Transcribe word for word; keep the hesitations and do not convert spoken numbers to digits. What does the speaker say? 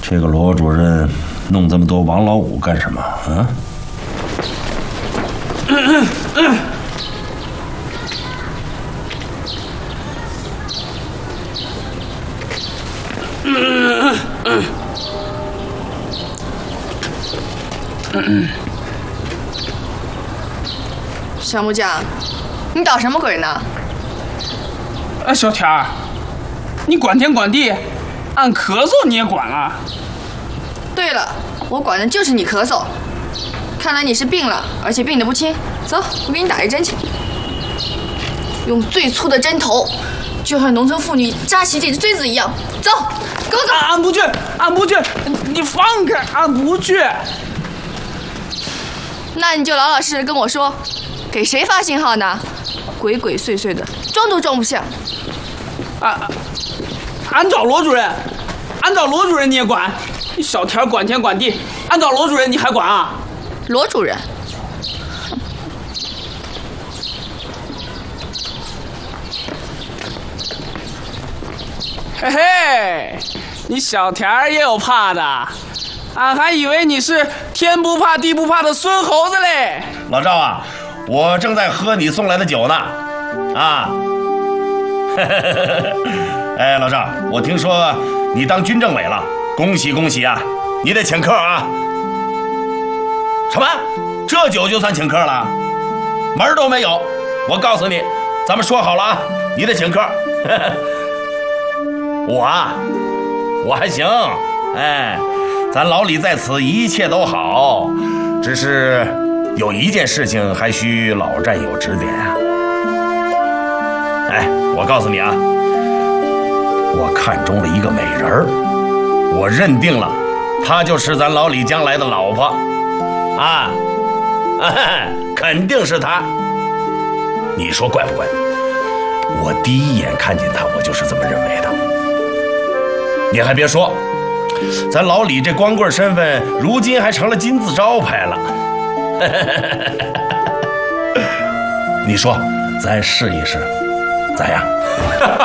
这个罗主任弄这么多王老五干什么啊？嗯嗯嗯嗯嗯， 小木匠，你捣什么鬼呢？ 哎，小田儿，你管天管地，俺咳嗽你也管了？ 对了，我管的就是你咳嗽。看来你是病了，而且病得不轻。走，我给你打一针去。用最粗的针头，就像农村妇女扎起这只锥子一样。走，给我走！ 俺不去，俺不去，你放开，俺不去。 那你就老老实实跟我说，给谁发信号呢？鬼鬼祟祟的，装都装不像。 啊，俺找罗主任，俺找罗主任你也管？你小田管天管地，俺找罗主任你还管啊？ 罗主任。 嘿嘿，你小田儿也有怕的，俺还以为你是天不怕地不怕的孙猴子嘞。 老赵啊，我正在喝你送来的酒呢，啊，哎，老赵，我听说你当军政委了，恭喜恭喜啊！你得请客啊！什么？这酒就算请客了？门儿都没有！我告诉你，咱们说好了啊，你得请客。我啊，我还行，哎，咱老李在此一切都好，只是有一件事情还需老战友指点啊。哎，我告诉你啊，我看中了一个美人儿，我认定了，她就是咱老李将来的老婆，啊，哎，肯定是她。你说怪不怪？我第一眼看见她，我就是这么认为的。你还别说，咱老李这光棍身份，如今还成了金字招牌了。你说，咱试一试，咋样？